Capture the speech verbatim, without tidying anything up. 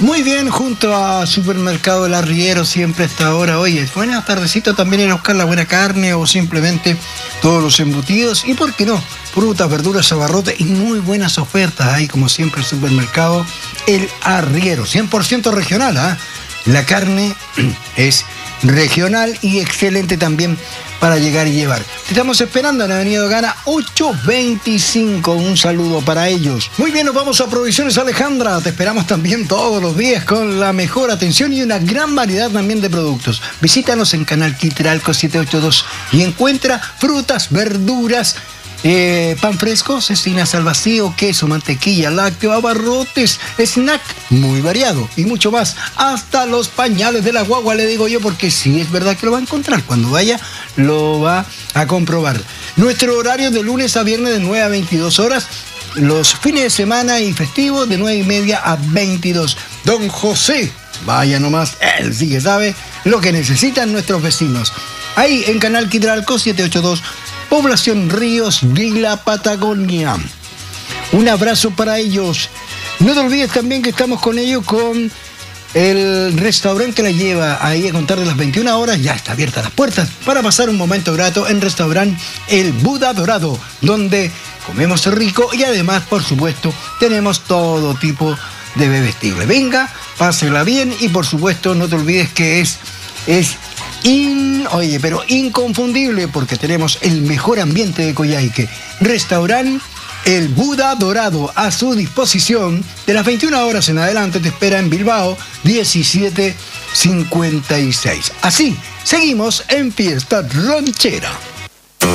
Muy bien, junto a Supermercado El Arriero, siempre a esta hora. Oye, buenas tardecitas también ir a buscar la buena carne o simplemente todos los embutidos. Y por qué no, frutas, verduras, abarrotes y muy buenas ofertas. Hay como siempre el Supermercado El Arriero, cien por ciento regional. ¿eh? La carne es regional y excelente también para llegar y llevar. Te estamos esperando en la Avenida Dogana ocho veinticinco. Un saludo para ellos. Muy bien, nos vamos a Provisiones Alejandra. Te esperamos también todos los días con la mejor atención y una gran variedad también de productos. Visítanos en Canal Quitralco siete ocho dos y encuentra frutas, verduras, Eh, pan fresco, cecinas al vacío, queso, mantequilla, lácteo, abarrotes, snack muy variado y mucho más. Hasta los pañales de la guagua, le digo yo, porque sí es verdad que lo va a encontrar. Cuando vaya, lo va a comprobar. Nuestro horario de lunes a viernes de nueve a veintidós horas. Los fines de semana y festivos de nueve y media a veintidós. Don José, vaya nomás, él sí que sabe lo que necesitan nuestros vecinos. Ahí en Canal Quitralco siete ocho dos. Población Ríos de la Patagonia. Un abrazo para ellos. No te olvides también que estamos con ellos con el restaurante que la lleva ahí a contar de las veintiuna horas. Ya está abierta las puertas para pasar un momento grato en restaurante El Buda Dorado, donde comemos rico y además, por supuesto, tenemos todo tipo de bebestible. Venga, pásela bien y por supuesto no te olvides que es... es In, oye, pero inconfundible porque tenemos el mejor ambiente de Coyhaique. Restaurante El Buda Dorado a su disposición. De las veintiuna horas en adelante te espera en Bilbao diecisiete cincuenta y seis. Así, seguimos en Fiesta Ranchera.